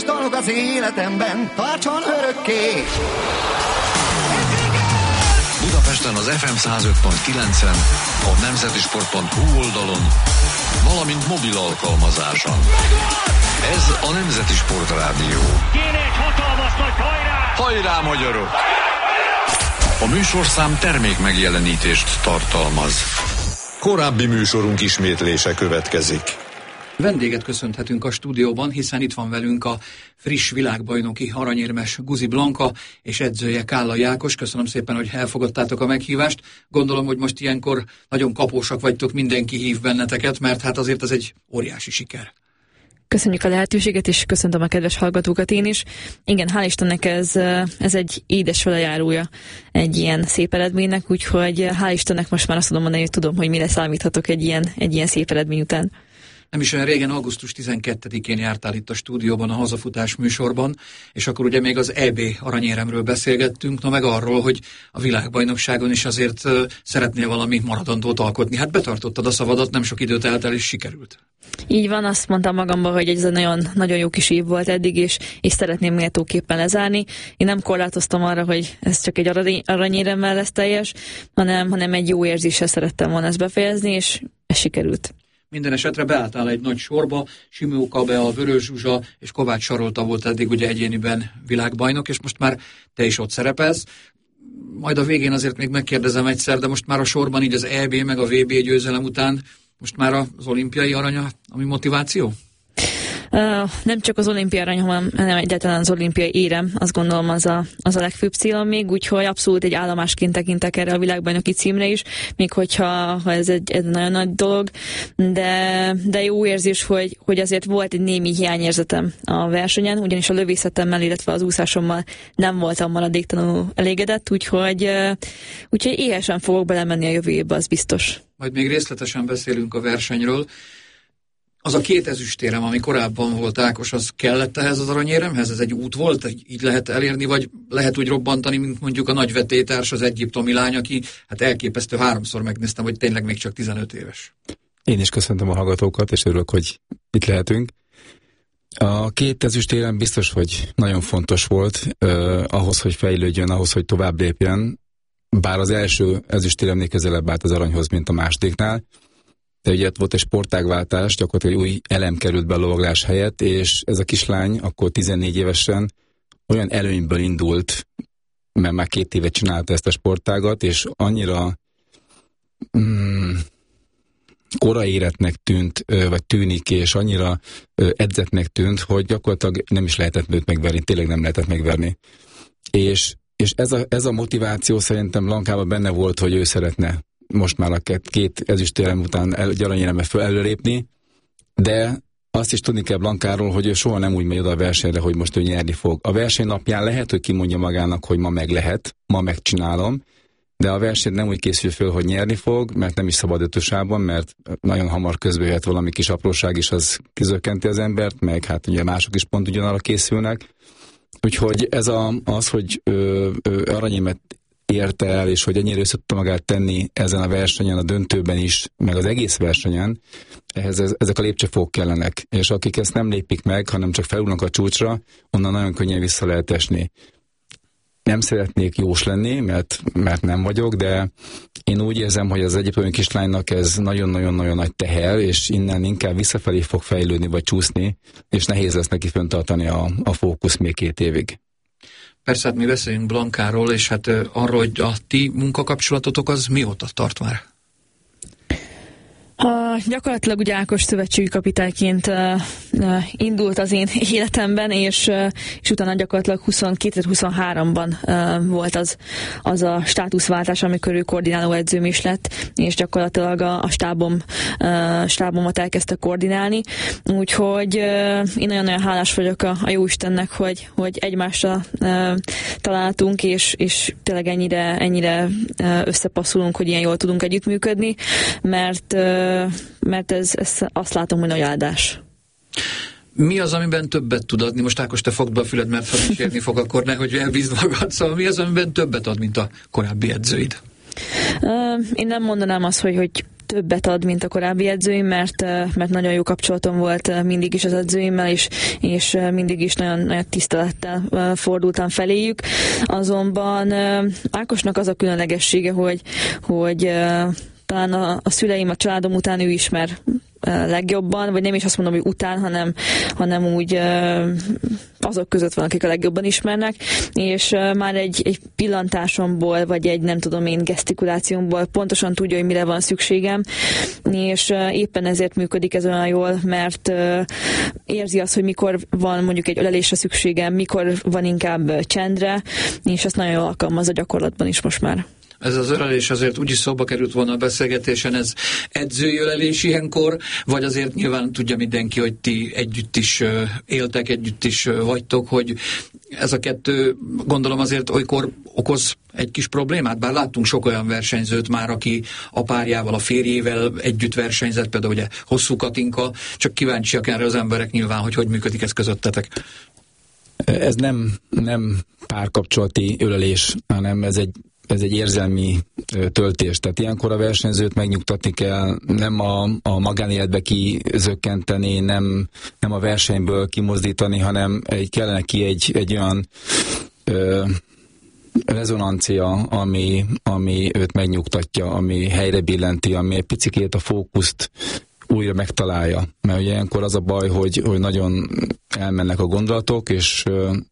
kedves dalok az életemben, tartson örökké! Budapesten az FM 105.9-en, a nemzetisport.hu oldalon, valamint mobil alkalmazáson. Ez a Nemzeti Sport Rádió. Kéne egy hatalmas nagy hajrá! Hajrá, magyarok! A műsorszám termék megjelenítést tartalmaz. Korábbi műsorunk ismétlése következik. Vendéget köszönhetünk a stúdióban, hiszen itt van velünk a friss világbajnoki aranyérmes Guzi Blanka és edzője Kállai Ákos. Köszönöm szépen, hogy elfogadtátok a meghívást. Gondolom, hogy most ilyenkor nagyon kapósak vagytok, mindenki hív benneteket, mert hát azért ez egy óriási siker. Köszönjük a lehetőséget, és köszöntöm a kedves hallgatókat én is. Igen, hál' Istennek ez egy édes velejárója egy ilyen szép eredménynek, úgyhogy hál' Istennek most már azt tudom mondani, hogy tudom, hogy mire számíthatok egy ilyen szép eredmény után. Nem is olyan régen, augusztus 12-én jártál itt a stúdióban a Hazafutás műsorban, és akkor ugye még az EB aranyéremről beszélgettünk, meg arról, hogy a világbajnokságon is azért szeretnél valami maradandót alkotni. Hát betartottad a szavadat, nem sok időt el és sikerült. Így van, azt mondtam magamban, hogy ez egy nagyon, nagyon jó kis év volt eddig, és szeretném méltóképpen lezárni. Én nem korlátoztam arra, hogy ez csak egy aranyéremmel lesz teljes, hanem egy jó érzéssel szerettem volna ezt befejezni, és ez sikerült. Minden esetre beálltál egy nagy sorba, Simó Kabe, Vörös Zsuzsa és Kovács Sarolta volt eddig ugye egyéniben világbajnok, és most már te is ott szerepelsz. Majd a végén azért még megkérdezem egyszer, de most már a sorban így az EB meg a VB győzelem után most már az olimpiai arany, ami motiváció? Nem csak az olimpiai arany, hanem egyáltalán az olimpiai érem, azt gondolom az a legfőbb célom még, úgyhogy abszolút egy állomásként tekintek erre a világbajnoki címre is, még hogyha ez egy nagyon nagy dolog, de jó érzés, hogy azért volt egy némi hiányérzetem a versenyen, ugyanis a lövészetemmel, illetve az úszásommal nem voltam maradéktalanul elégedett, úgyhogy éhesen fogok belemenni a jövő évbe, az biztos. Majd még részletesen beszélünk a versenyről. Az a 2 ezüstérem, ami korábban volt, Ákos, az kellett ehhez az aranyéremhez? Ez egy út volt? Így lehet elérni, vagy lehet úgy robbantani, mint mondjuk a nagy vetétárs, az egyiptomi lány, aki hát elképesztő, 3-szor megnéztem, hogy tényleg még csak 15 éves. Én is köszöntöm a hallgatókat, és örülök, hogy itt lehetünk. A 2 ezüstérem biztos, hogy nagyon fontos volt ahhoz, hogy fejlődjön, ahhoz, hogy tovább lépjen, bár az első ezüstéremnél közelebb állt az aranyhoz, mint a másodiknál. De ugye volt egy sportágváltás, gyakorlatilag új elem került be a lovaglás helyett, és ez a kislány akkor 14 évesen olyan előnyből indult, mert már 2 éve csinálta ezt a sportágat, és annyira korai éretnek tűnt, vagy tűnik, és annyira edzettnek tűnt, hogy gyakorlatilag nem is lehetett őt megverni, tényleg nem lehetett megverni. És ez a motiváció szerintem Blankában benne volt, hogy ő szeretne most már a 2 ezüstérem után egy aranyéremmel föl előlépni, de azt is tudni kell Blankáról, hogy ő soha nem úgy megy oda a versenyre, hogy most ő nyerni fog. A verseny napján lehet, hogy kimondja magának, hogy ma meg lehet, ma megcsinálom, de a verseny nem úgy készül föl, hogy nyerni fog, mert nem is szabad ötösában, mert nagyon hamar közbe jöhet valami kis apróság is, az kizökkenti az embert, meg hát ugye mások is pont ugyanarra készülnek. Úgyhogy ez az, hogy aranyérmet érte el, és hogy ennyire össze tudta magát tenni ezen a versenyen, a döntőben is, meg az egész versenyen, ehhez ezek a lépcsőfok kellenek. És akik ezt nem lépik meg, hanem csak felülnek a csúcsra, onnan nagyon könnyen vissza lehet esni. Nem szeretnék jós lenni, mert nem vagyok, de én úgy érzem, hogy az egyiptomi kislánynak ez nagyon-nagyon-nagyon nagy teher, és innen inkább visszafelé fog fejlődni, vagy csúszni, és nehéz lesz neki fenntartani a fókusz még 2 évig. Persze, hát mi beszélünk Blankáról, és hát arról, hogy a ti munkakapcsolatotok az mióta tart már? Gyakorlatilag ugye Ákos szövetségi kapitányként indult az én életemben, és utána gyakorlatilag 2023-ban volt az a státuszváltás, amikor ő koordináló edzőm is lett, és gyakorlatilag a stábomat elkezdte koordinálni. Úgyhogy én nagyon-nagyon hálás vagyok a Jóistennek, hogy egymásra találtunk, és tényleg ennyire összepasszolunk, hogy ilyen jól tudunk együttműködni, mert ez azt látom, hogy nagy áldás. Mi az, amiben többet tud adni? Most Ákos, te fogd be a füled, mert ha dicsérni fog, akkor nehogy elbízd magad. Szóval mi az, amiben többet ad, mint a korábbi edzőid? Én nem mondanám azt, hogy többet ad, mint a korábbi edzőim, mert nagyon jó kapcsolatom volt mindig is az edzőimmel, és mindig is nagyon, nagyon tisztelettel fordultam feléjük. Azonban Ákosnak az a különlegessége, hogy talán a szüleim, a családom után ő ismer legjobban, vagy nem is azt mondom, hogy után, hanem úgy azok között van, akik a legjobban ismernek, és már egy pillantásomból, vagy egy nem tudom én gesztikulációmból pontosan tudja, hogy mire van szükségem, és éppen ezért működik ez olyan jól, mert érzi azt, hogy mikor van mondjuk egy ölelésre szükségem, mikor van inkább csendre, és ezt nagyon jól alkalmazza gyakorlatban is most már. Ez az ölelés azért úgyis szóba került volna a beszélgetésen, ez edzői ölelés ilyenkor, vagy azért nyilván tudja mindenki, hogy ti együtt is éltek, együtt is vagytok, hogy ez a kettő gondolom azért olykor okoz egy kis problémát, bár láttunk sok olyan versenyzőt már, aki a párjával, a férjével együtt versenyzett, például ugye Hosszú Katinka, csak kíváncsiak erre az emberek nyilván, hogy működik ez közöttetek. Ez nem párkapcsolati ölelés, hanem ez egy érzelmi töltés. Tehát ilyenkor a versenyzőt megnyugtatni kell, nem a magánéletbe kizökkenteni, nem a versenyből kimozdítani, hanem kellene ki egy olyan rezonancia, ami őt megnyugtatja, ami helyre billenti, ami egy picikét a fókuszt újra megtalálja. Mert ugye ilyenkor az a baj, hogy nagyon elmennek a gondolatok, és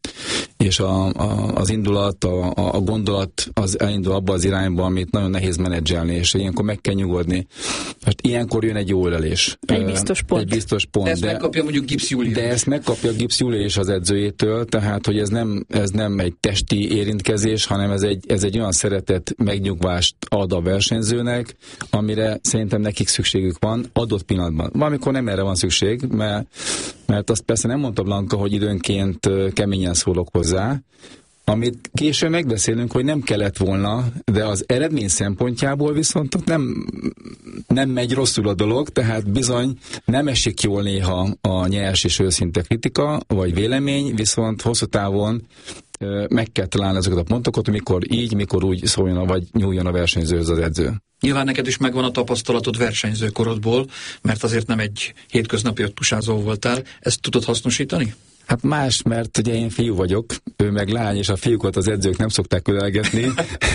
az indulat, a gondolat az elindul abba az irányba, amit nagyon nehéz menedzselni, és ilyenkor meg kell nyugodni. Most ilyenkor jön egy jó ölelés. Egy biztos pont. De ezt megkapja mondjuk Gibbs Júli. De ezt megkapja Gibbs Júli és az edzőjétől, tehát hogy ez nem egy testi érintkezés, hanem ez egy olyan szeretet megnyugvást ad a versenyzőnek, amire szerintem nekik szükségük van adott pillanatban. Valamikor nem erre van szükség, mert azt persze nem mondta Blanka, hogy időnként keményen szólok hozzá, amit később megbeszélünk, hogy nem kellett volna, de az eredmény szempontjából viszont ott nem megy rosszul a dolog, tehát bizony nem esik jól néha a nyers és őszinte kritika, vagy vélemény, viszont hosszú távon meg kell találni azokat a pontokat, mikor úgy szóljon, vagy nyúljon a versenyzőhöz az edző. Nyilván neked is megvan a tapasztalatod versenyzőkorodból, mert azért nem egy hétköznapi öttusázó voltál. Ezt tudod hasznosítani? Hát más, mert ugye én fiú vagyok, ő meg lány, és a fiúkat az edzők nem szokták ölelgetni,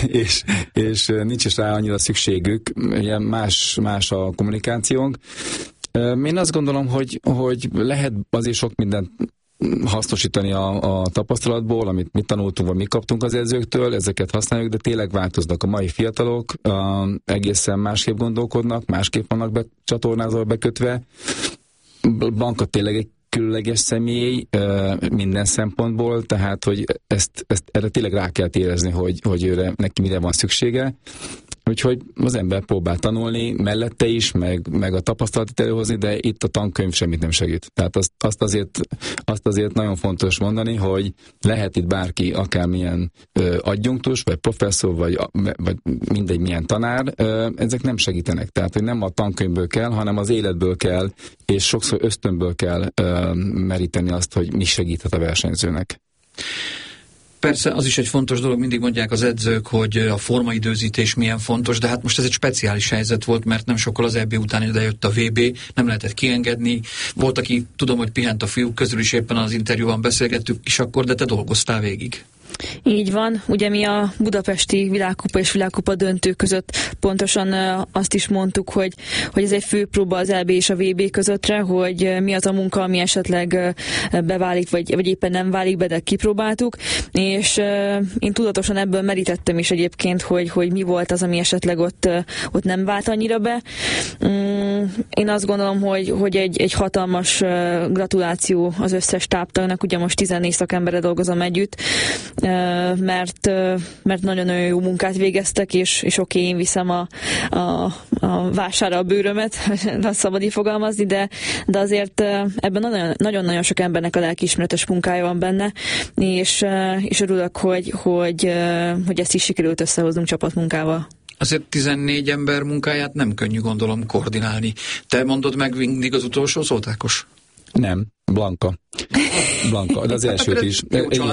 és nincs is rá annyira szükségük, ugye más a kommunikációnk. Én azt gondolom, hogy lehet azért sok mindent hasznosítani a tapasztalatból, amit mi tanultunk, vagy mi kaptunk az edzőktől, ezeket használjuk, de tényleg változnak a mai fiatalok, egészen másképp gondolkodnak, másképp vannak csatornázva, bekötve. Blanka tényleg egy különleges személy minden szempontból, tehát, hogy ezt erre tényleg rá kell érezni, hogy neki mire van szüksége. Úgyhogy az ember próbál tanulni mellette is, meg a tapasztalatot előhozni, de itt a tankönyv semmit nem segít. Tehát azt azért nagyon fontos mondani, hogy lehet itt bárki, akármilyen adjunktus, vagy professzor, vagy mindegy milyen tanár, ezek nem segítenek. Tehát, hogy nem a tankönyvből kell, hanem az életből kell, és sokszor ösztönből kell meríteni azt, hogy mi segíthet a versenyzőnek. Persze, az is egy fontos dolog, mindig mondják az edzők, hogy a formaidőzítés milyen fontos, de hát most ez egy speciális helyzet volt, mert nem sokkal az EB után ide jött a VB, nem lehetett kiengedni. Volt, aki tudom, hogy pihent a fiúk közül is, éppen az interjúban beszélgettük is akkor, de te dolgoztál végig. Így van, ugye mi a budapesti világkupa és világkupa döntő között pontosan azt is mondtuk, hogy ez egy főpróba az EB és a VB közöttre, hogy mi az a munka, ami esetleg beválik, vagy éppen nem válik be, de kipróbáltuk, és én tudatosan ebből merítettem is egyébként, hogy mi volt az, ami esetleg ott nem vált annyira be. Én azt gondolom, hogy egy hatalmas gratuláció az összes táptagnak, ugye most 14 szakemberre dolgozom együtt, mert nagyon-nagyon jó munkát végeztek, és oké, én viszem a vására a bőrömet, nem szabad így fogalmazni, de azért ebben nagyon-nagyon sok embernek a lelkiismeretes munkája van benne, és örülök, hogy ezt is sikerült összehoznunk csapatmunkával. Azért 14 ember munkáját nem könnyű, gondolom, koordinálni. Te mondod meg mindig az utolsó szót, Ákos? Nem, Blanka, de az elsőt is.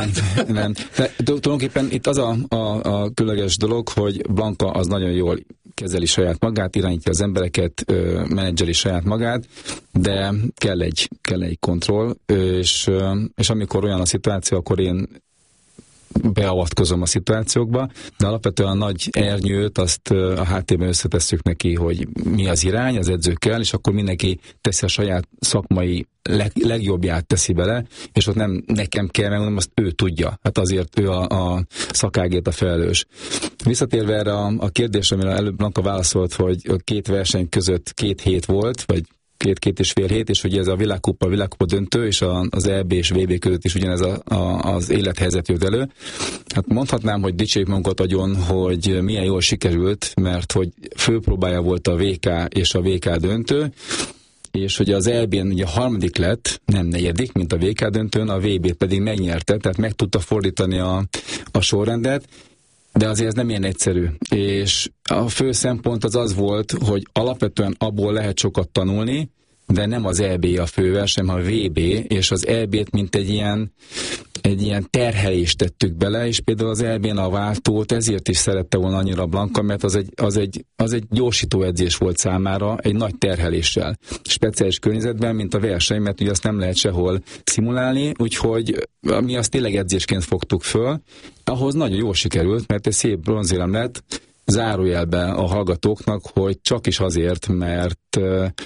Nem. Tulajdonképpen itt az a különleges dolog, hogy Blanka az nagyon jól kezeli saját magát, irányítja az embereket, menedzseli saját magát, de kell egy kontroll, és amikor olyan a szituáció, akkor én beavatkozom a szituációkba, de alapvetően a nagy ernyőt azt a háttérben összetesszük neki, hogy mi az irány az edzőkkel, és akkor mindenki teszi a saját szakmai legjobbját teszi bele, és ott nem nekem kell megmondom, azt ő tudja. Hát azért ő a szakágért a felelős. Visszatérve erre a kérdésre, amire előbb Blanka válaszolt, hogy a két verseny között 2 hét volt, vagy 2,5 hét, és ugye ez a világkupa döntő, és az EB és VB között is ugyanez az élethelyzet jött elő. Hát mondhatnám, hogy dicsérjük magunkat agyon, hogy milyen jól sikerült, mert hogy főpróbája volt a VK és a VK döntő, és hogy az EB-n ugye 3. lett, nem 4., mint a VK döntőn, a VB-t pedig megnyerte, tehát meg tudta fordítani a sorrendet, de azért ez nem ilyen egyszerű. És a fő szempont az volt, hogy alapvetően abból lehet sokat tanulni, de nem az EB a főverseny, hanem a VB, és az EB-t mint egy ilyen terhelést tettük bele, és például az EB-n a váltót ezért is szerette volna annyira Blanka, mert az egy gyorsító edzés volt számára, egy nagy terheléssel. Speciális környezetben, mint a verseny, mert ugye azt nem lehet sehol szimulálni, úgyhogy mi azt tényleg edzésként fogtuk föl. Ahhoz nagyon jól sikerült, mert egy szép bronzérem lett, zárójelben a hallgatóknak, hogy csak is azért, mert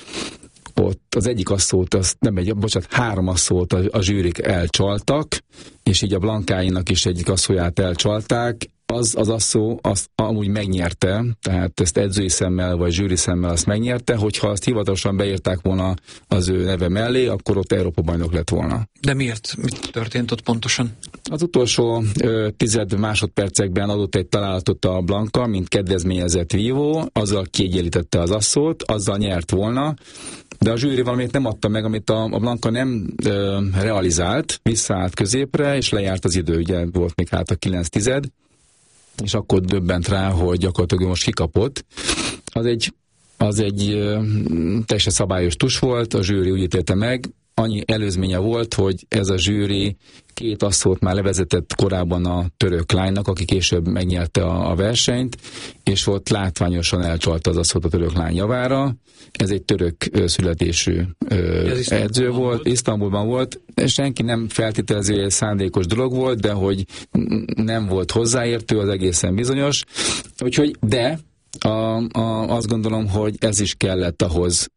ott az egyik asszót, 3 asszót a zsűrik elcsaltak, és így a Blankáinak is egyik asszóját elcsalták. Az asszó azt amúgy megnyerte, tehát ezt edzői szemmel vagy zsűri szemmel azt megnyerte, hogyha azt hivatalosan beírták volna az ő neve mellé, akkor ott Európa-bajnok lett volna. De miért? Mit történt ott pontosan? Az utolsó 10 másodpercekben adott egy találatot a Blanka, mint kedvezményezett vívó, azzal kiegyenlítette az asszót, azzal nyert volna, de a zsűri valamit nem adta meg, amit a Blanka nem realizált, visszaállt középre, és lejárt az idő, ugye volt még hát a 9/10, és akkor döbbent rá, hogy gyakorlatilag most kikapott. Az egy teljesen szabályos tus volt, a zsűri úgy ítélte meg, annyi előzménye volt, hogy ez a zsűri 2 asszót már levezetett korábban a török lánynak, aki később megnyerte a versenyt, és ott látványosan elcsalta az asszót a török lány javára. Ez egy török születésű edző volt, Isztambulban volt, senki nem feltételező, hogy egy szándékos dolog volt, de hogy nem volt hozzáértő, az egészen bizonyos. Úgyhogy, de azt gondolom, hogy ez is kellett ahhoz,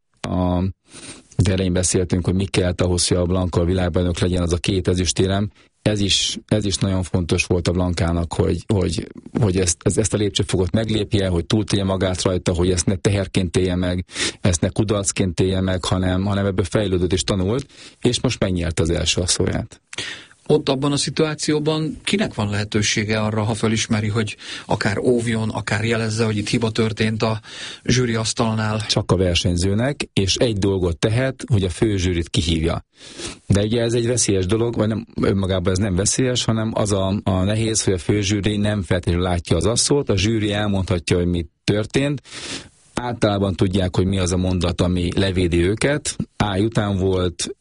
de elején beszéltünk, hogy mi kellett ahhoz, hogy a Blanka a világbajnok legyen, az a 2 ezüstérem. Ez is nagyon fontos volt a Blankának, hogy ezt a lépcsőfokot meglépje, hogy túltegye magát rajta, hogy ezt ne teherként élje meg, ezt ne kudarcként élje meg, hanem ebből fejlődött és tanult, és most megnyerte az első asszóját. Ott abban a szituációban kinek van lehetősége arra, ha felismeri, hogy akár óvjon, akár jelezze, hogy itt hiba történt a zsűri asztalnál? Csak a versenyzőnek, és egy dolgot tehet, hogy a fő zsűrit kihívja. De ugye ez egy veszélyes dolog, vagy nem, önmagában ez nem veszélyes, hanem az a nehéz, hogy a fő zsűri nem feltétlenül látja az asszót, a zsűri elmondhatja, hogy mi történt, általában tudják, hogy mi az a mondat, ami levédi őket. Után volt,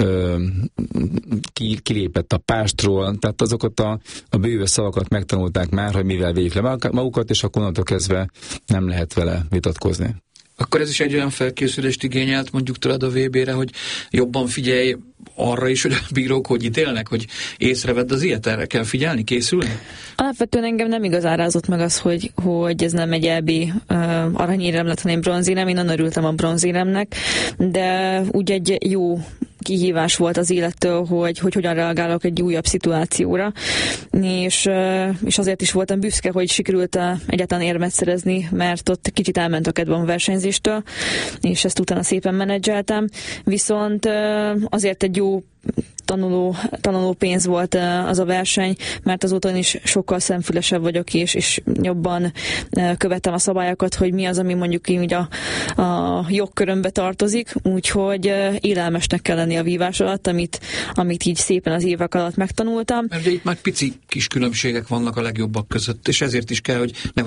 kilépett a pástról, tehát azokat a bőves szavakat megtanulták már, hogy mivel védjük le magukat, és akkor onnantól kezdve nem lehet vele vitatkozni. Akkor ez is egy olyan felkészülést igényelt mondjuk tőled a VB-re, hogy jobban figyelj arra is, hogy a bírók hogy ítélnek, hogy észrevedd az ilyet, erre kell figyelni, készülni? Alapvetően engem nem igazán rázott meg az, hogy ez nem egy EB aranyérem lett, hanem bronzérem. Én nagyon örültem a bronzéremnek, de úgy egy jó kihívás volt az élettől, hogy hogyan reagálok egy újabb szituációra, és azért is voltam büszke, hogy sikerült egyáltalán érmet szerezni, mert ott kicsit elment a kedvem a versenyzéstől, és ezt utána szépen menedzseltem, viszont azért egy jó tanuló pénz volt az a verseny, mert azóta is sokkal szemfülesebb vagyok, és jobban követem a szabályokat, hogy mi az, ami mondjuk így a jogkörömbe tartozik, úgyhogy élelmesnek kell lenni a vívás alatt, amit így szépen az évek alatt megtanultam. Mert ugye itt már pici kis különbségek vannak a legjobbak között, és ezért is kell, hogy nehogy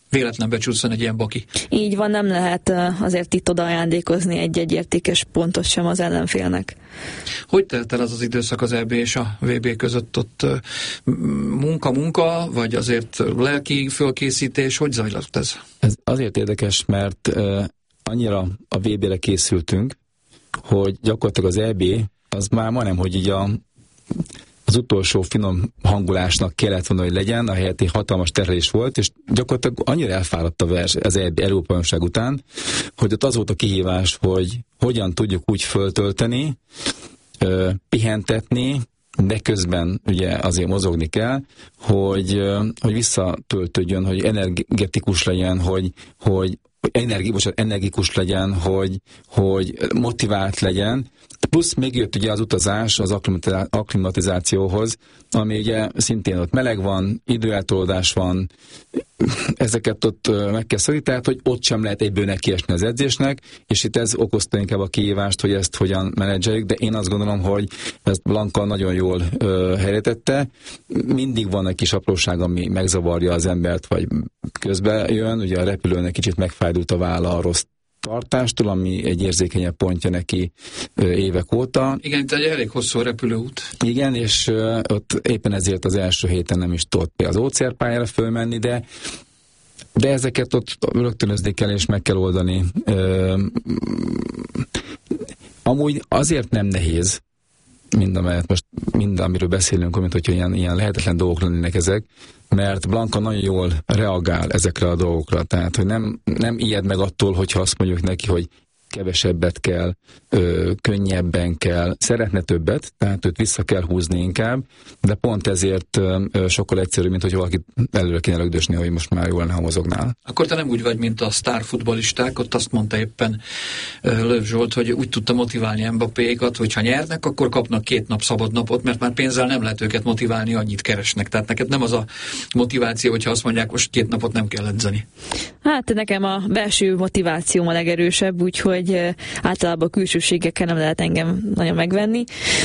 véletlen becsúszson egy ilyen baki. Így van, nem lehet azért itt oda ajándékozni egy értékes pontot sem az ellenfélnek. Hogy telt el az időszak az EB és a VB között? Ott munka, vagy azért lelki fölkészítés? Hogy zajlott ez? Ez azért érdekes, mert annyira a VB-re készültünk, hogy gyakorlatilag az EB az már majdnem, hogy így az utolsó finom hangulásnak kellett volna, hogy legyen, ahelyett egy hatalmas terhelés volt, és gyakorlatilag annyira elfáradt a verseny az Európa-bajnokság után, hogy ott az volt a kihívás, hogy hogyan tudjuk úgy föltölteni, pihentetni, de közben ugye azért mozogni kell, hogy visszatöltődjön, hogy energetikus legyen, hogy energikus legyen, hogy motivált legyen. Plusz még jött ugye az utazás az akklimatizációhoz, ami ugye szintén ott meleg van, időeltolódás van, ezeket ott meg kell szorítani, tehát hogy ott sem lehet egyből nekiesni az edzésnek, és itt ez okozta inkább a kihívást, hogy ezt hogyan menedzseljük, de én azt gondolom, hogy ezt Blanka nagyon jól helyretette. Mindig van egy kis apróság, ami megzavarja az embert, vagy közben jön, ugye a repülőnek kicsit megfájdult a válla a rossz tartástól, ami egy érzékenyebb pontja neki évek óta. Igen, itt egy elég hosszú repülőút. Igen, és ott éppen ezért az első héten nem is tudott az óceánpályára fölmenni, de ezeket ott rögtönözni kell, és meg kell oldani. Amúgy azért nem nehéz, mind amiről beszélünk, mint hogyha ilyen lehetetlen dolgok lennének ezek, mert Blanka nagyon jól reagál ezekre a dolgokra. Tehát, hogy nem ijed meg attól, hogyha azt mondjuk neki, hogy kevesebbet kell, könnyebben kell, szeretne többet, tehát őt vissza kell húzni inkább, de pont ezért sokkal egyszerűbb, mint hogy valakit előre kéne lögdösni, hogy most már jól nem mozognál. Akkor te nem úgy vagy, mint a sztárfutballisták, ott azt mondta éppen Löw Zsolt, hogy úgy tudta motiválni Mbappékat, hogy ha nyernek, akkor kapnak 2 nap szabad napot, mert már pénzzel nem lehet őket motiválni, annyit keresnek. Tehát neked nem az a motiváció, hogyha azt mondják, most 2 napot nem kell edzeni. Hát nekem a belső motivációm a legerősebb, úgyhogy általában külsőségekkel nem lehet engem nagyon megvenni,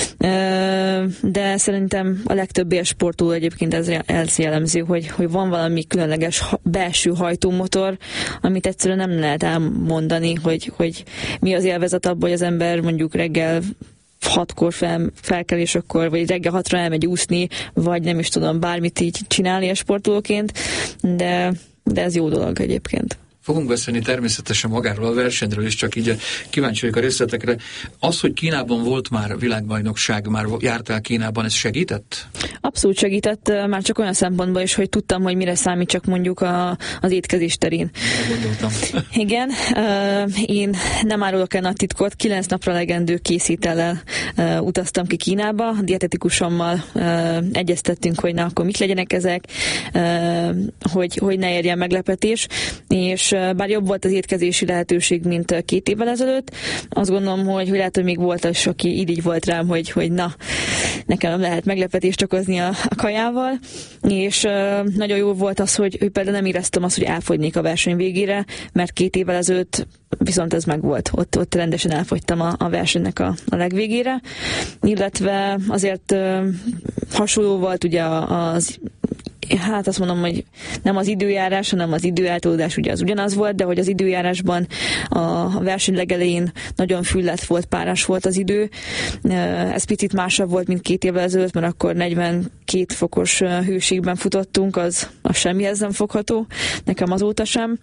de szerintem a legtöbb élsportoló egyébként ez jellemző, hogy van valami különleges belső hajtómotor, amit egyszerűen nem lehet elmondani, hogy mi az élvezet abban, hogy az ember mondjuk reggel 6-kor felkel, és akkor, vagy reggel 6-ra elmegy úszni, vagy nem is tudom, bármit így csinálni a sportolóként, de ez jó dolog egyébként. Fogunk beszélni természetesen magáról a versenyről is, csak így kíváncsi vagyok a részletekre. Az, hogy Kínában volt már világbajnokság, már jártál Kínában, ez segített? Abszolút segített, már csak olyan szempontból is, hogy tudtam, hogy mire számít csak mondjuk az étkezés terén. Gondoltam. Igen, én nem árulok el nagy titkot, 9 napra legendő készítellel utaztam ki Kínába, a dietetikusommal egyeztettünk, hogy na, akkor mik legyenek ezek, hogy ne érjen meglepetés, és bár jobb volt az étkezési lehetőség, mint 2 évvel ezelőtt, azt gondolom, hogy lehet, hogy még volt az, aki így volt rám, hogy na, nekem nem lehet meglepetést okozni a kajával, és nagyon jó volt az, hogy például nem éreztem azt, hogy elfogynék a verseny végére, mert 2 évvel ezelőtt viszont ez megvolt. Ott rendesen elfogytam a versenynek a legvégére, illetve azért hasonló volt ugye hát azt mondom, hogy nem az időjárás, hanem az időeltolódás ugye az ugyanaz volt, de hogy az időjárásban a verseny legelején nagyon füllet volt, párás volt az idő. Ez picit másabb volt, mint 2 évvel ezelőtt, mert akkor 42 fokos hőségben futottunk, az semmihez nem fogható, nekem azóta sem.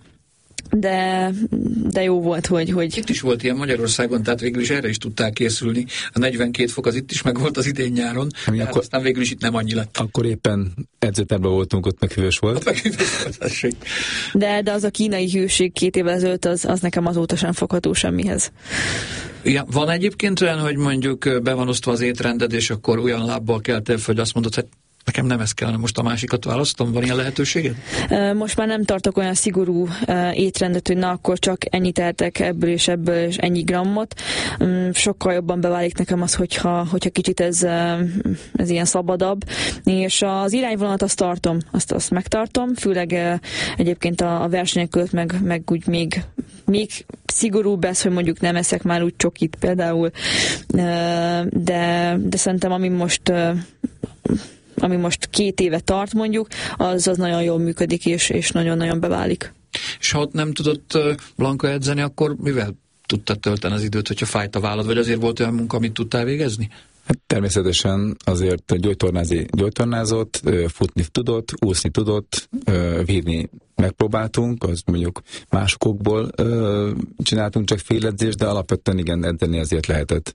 De jó volt, hogy... Itt is volt ilyen Magyarországon, tehát végül is erre is tudták készülni. A 42 fok az itt is meg volt az idén nyáron, akkor, aztán végül is itt nem annyi lett. Akkor éppen edzőterben voltunk, ott meg hűvös volt. Ott meg hűvös volt, de az a kínai hőség 2 évvel ezelőtt, az nekem azóta sem fogható semmihez. Ja, van egyébként olyan, hogy mondjuk be van osztva az étrended, és akkor olyan lábbal keltél, hogy azt mondod, hogy nekem nem ez kellene, most a másikat választom, van ilyen lehetőséged? Most már nem tartok olyan szigorú étrendet, hogy na akkor csak ennyit eltek ebből és ennyi grammot. Sokkal jobban beválik nekem az, hogyha kicsit ez ilyen szabadabb, és az irányvonalat azt tartom, azt megtartom, főleg egyébként a versenyek között meg úgy még szigorúbb ez, hogy mondjuk nem eszek már úgy csokit például, de szerintem ami ami most 2 éve tart mondjuk, az nagyon jól működik, és nagyon-nagyon beválik. És ha ott nem tudott Blanka edzeni, akkor mivel tudtad tölteni az időt, hogyha fájt a vállad, vagy azért volt olyan munka, amit tudtál végezni? Hát természetesen azért gyógytornázott, futni tudott, úszni tudott, vívni megpróbáltunk, az mondjuk másokból csináltunk csak féledzést, de alapvetően igen, edzeni azért lehetett.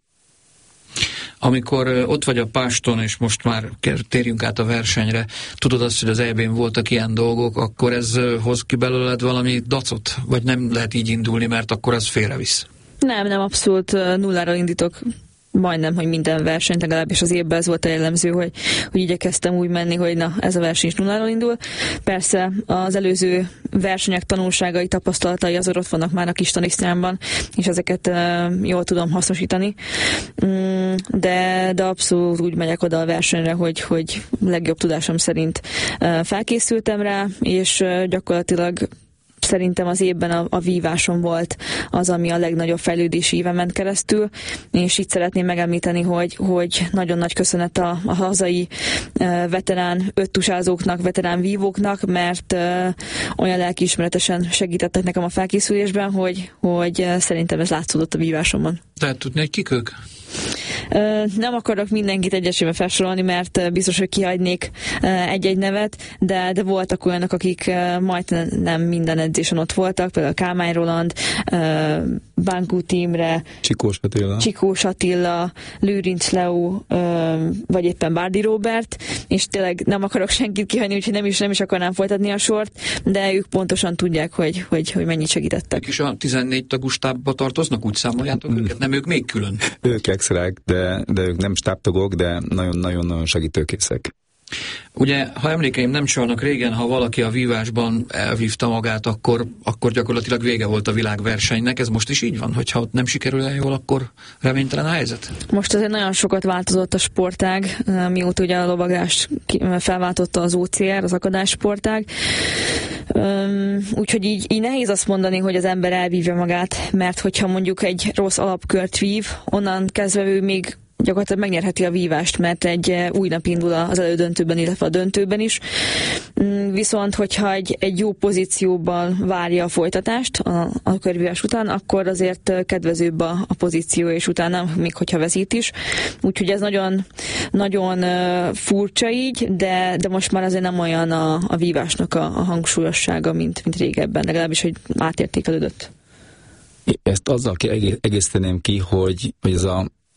Amikor ott vagy a páston, és most már térjünk át a versenyre, tudod azt, hogy az EB-n voltak ilyen dolgok, akkor ez hoz ki belőled valami dacot? Vagy nem lehet így indulni, mert akkor az félrevisz? Nem, abszolút nulláról indítok majdnem, hogy minden versenyt, legalábbis az évben ez volt a jellemző, hogy igyekeztem úgy menni, hogy na, ez a verseny is nulláról indul. Persze az előző versenyek tanulságai, tapasztalatai azok ott vannak már a kis tanisztránban, és ezeket jól tudom hasznosítani. De abszolút úgy megyek oda a versenyre, hogy legjobb tudásom szerint felkészültem rá, és gyakorlatilag szerintem az évben a víváson volt az, ami a legnagyobb fejlődési éven ment keresztül, és itt szeretném megemlíteni, hogy nagyon nagy köszönet a hazai veterán öttusázóknak, veterán vívóknak, mert olyan lelkiismeretesen segítettek nekem a felkészülésben, hogy szerintem ez látszódott a vívásomban. Tehát tudni, hogy kik ők? Nem akarok mindenkit egyesével felsorolni, mert biztos, hogy kihagynék egy-egy nevet, de voltak olyanok, akik majdnem minden edzésen ott voltak, például Kálmán Roland, Bankuti Imre, Csikós Attila, Lőrinc Leo, vagy éppen Bárdi Róbert, és tényleg nem akarok senkit kihagyni, úgyhogy nem is akarnám folytatni a sort, de ők pontosan tudják, hogy mennyit segítettek. Ők is a 14 tagú stábba tartoznak, úgy számoljátok őket? Nem, ők még külön? Ők extrák, de ők nem stábtagok, de nagyon-nagyon segítőkészek. Ugye, ha emlékeim nem csalnak, régen, ha valaki a vívásban elvívta magát, akkor gyakorlatilag vége volt a világversenynek. Ez most is így van, hogyha ott nem sikerül el jól, akkor reménytelen a helyzet? Most azért nagyon sokat változott a sportág, mióta ugye a lovagást felváltotta az OCR, az akadássportág. Úgyhogy így nehéz azt mondani, hogy az ember elvívja magát, mert hogyha mondjuk egy rossz alapkört vív, onnan kezdve ő még gyakorlatilag megnyerheti a vívást, mert egy új nap indul az elődöntőben, illetve a döntőben is. Viszont, hogyha egy jó pozícióban várja a folytatást a körvívás után, akkor azért kedvezőbb a pozíció, és utána, még hogyha veszít is. Úgyhogy ez nagyon, nagyon furcsa így, de most már azért nem olyan a vívásnak a hangsúlyossága, mint régebben, legalábbis, hogy átértékelődött. Ezt azzal egészíteném ki, hogy ez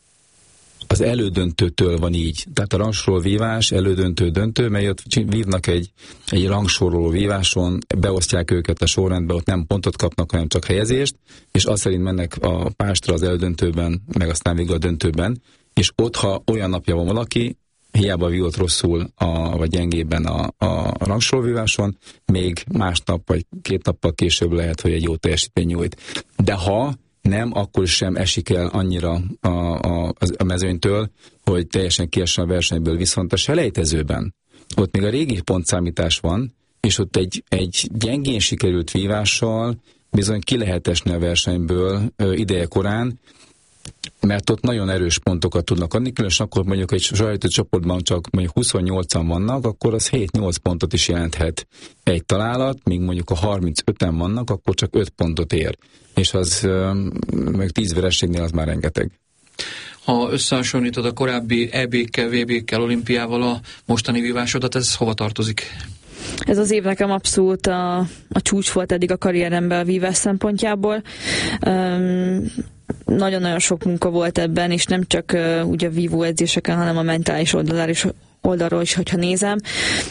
az elődöntőtől van így. Tehát a rangsoroló vívás, elődöntő-döntő, mely ott vívnak egy rangsoroló víváson, beosztják őket a sorrendbe, ott nem pontot kapnak, hanem csak helyezést, és azt szerint mennek a pástra az elődöntőben, meg aztán végül a döntőben, és ott, ha olyan napja van valaki, hiába vívott rosszul, vagy gyengébben a rangsoroló víváson, még másnap, vagy 2 nappal később lehet, hogy egy jó teljesítmény nyújt. De ha nem, akkor sem esik el annyira a mezőnytől, hogy teljesen kiessen a versenyből, viszont a selejtezőben ott még a régi pontszámítás van, és ott egy gyengén sikerült vívással bizony ki lehet esni a versenyből ideje korán, mert ott nagyon erős pontokat tudnak adni, különösen akkor mondjuk egy sajátő csoportban csak mondjuk 28-an vannak, akkor az 7-8 pontot is jelenthet egy találat, míg mondjuk a 35-en vannak, akkor csak 5 pontot ér. És az meg 10 vereségnél az már rengeteg. Ha összehasonlítod a korábbi EB-kkel, VB-kkel, olimpiával a mostani vívásodat, ez hova tartozik? Ez az év nekem abszolút a csúcs volt eddig a karrieremben a vívás szempontjából. Nagyon-nagyon sok munka volt ebben, és nem csak ugye a vívó edzéseken, hanem a mentális oldalról is, hogyha nézem.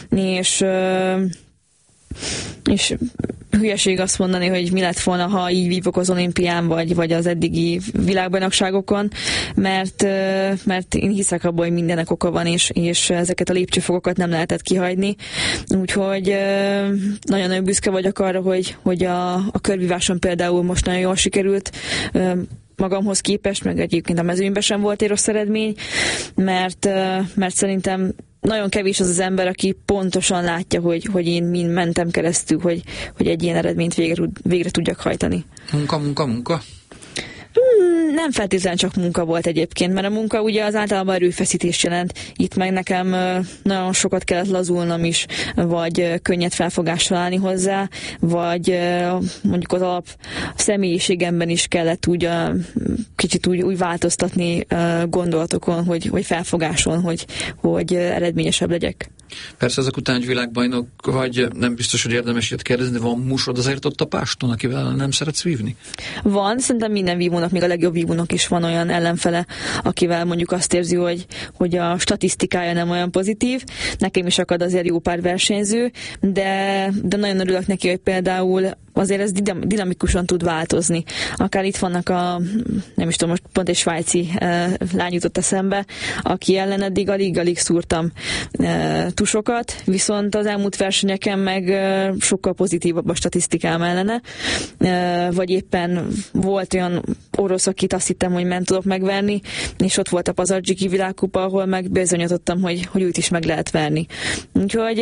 És hülyeség azt mondani, hogy mi lett volna, ha így vívok az olimpián, vagy az eddigi világbajnokságokon, mert én hiszek abban, hogy mindenek oka van, és ezeket a lépcsőfokokat nem lehetett kihagyni. Úgyhogy nagyon-nagyon büszke vagyok arra, hogy a körvíváson például most nagyon jól sikerült, magamhoz képest, meg egyébként a mezőnyben sem volt egy rossz eredmény, mert szerintem nagyon kevés az ember, aki pontosan látja, hogy én mind mentem keresztül, hogy egy ilyen eredményt végre tudjak hajtani. Munka? nem feltétlenül csak munka volt egyébként, mert a munka ugye az általában erőfeszítés jelent. Itt meg nekem nagyon sokat kellett lazulnom is, vagy könnyed felfogással állni hozzá, vagy mondjuk az alap személyiségemben is kellett úgy kicsit úgy változtatni gondolatokon, hogy felfogáson, hogy eredményesebb legyek. Persze ezek után egy világbajnok vagy, nem biztos, hogy érdemes ilyet kérdezni, de van musod azért ott a páston, akivel nem szeretsz vívni? Van, szerintem minden vívónak, még a legjobb vívónak is van olyan ellenfele, akivel mondjuk azt érzi, hogy a statisztikája nem olyan pozitív. Nekem is akad azért jó pár versenyző, de nagyon örülök neki, hogy például azért ez dinamikusan tud változni. Akár itt vannak nem is tudom, most pont egy svájci lány jutott eszembe, aki ellen eddig alig szúrtam tusokat, viszont az elmúlt versenyeken meg sokkal pozitívabb a statisztikám ellene, vagy éppen volt olyan orosz, akit azt hittem, hogy nem tudok megverni, és ott volt a Pazardzsiki világkupa, ahol megbizonyítottam, hogy őt is meg lehet verni. Úgyhogy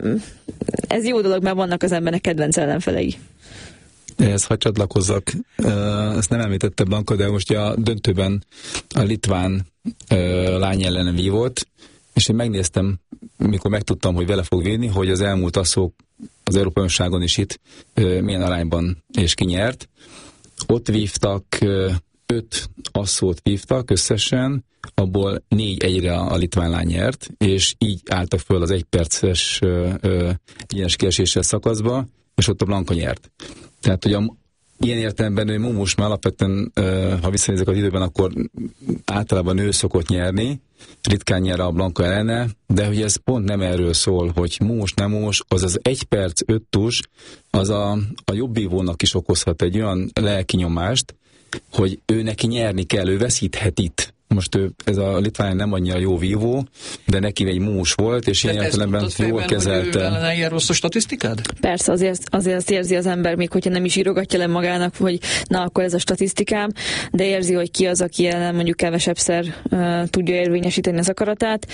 ez jó dolog, mert vannak az embernek kedvenc ellenfelei. Ehhez hadd csatlakozzak, ezt nem említette Blanka, de most a döntőben a litván lány ellen vívott, és én megnéztem, mikor megtudtam, hogy vele fog vívni, hogy az elmúlt asszók az Európa-bajnokságon is itt milyen arányban és ki nyert. Ott vívtak, 5 asszót vívtak összesen, abból 4-1-re a litván lány nyert, és így álltak föl az 1 perces egyenes kieséssel szakaszba, és ott a Blanka nyert. Tehát, hogy ilyen értelemben hogy Mumus már alapvetően, ha visszanézek az időben, akkor általában ő szokott nyerni, ritkán nyer a Blanka ellene, de hogy ez pont nem erről szól, hogy Mumus, nem Mumus, az az 1 perc 5 tus, az a jobb vívónak is okozhat egy olyan lelki nyomást, hogy ő neki nyerni kell, ő veszíthet itt. Most ez a litván nem annyira jó vívó, de neki egy Mumus volt, és ilyen értelemben jól kezelte. Hogy ő ilyen rossz a statisztikád? Persze, azért érzi az ember, még hogyha nem is írogatja le magának, hogy na, akkor ez a statisztikám, de érzi, hogy ki az, aki ellen mondjuk kevesebbszer tudja érvényesíteni az akaratát,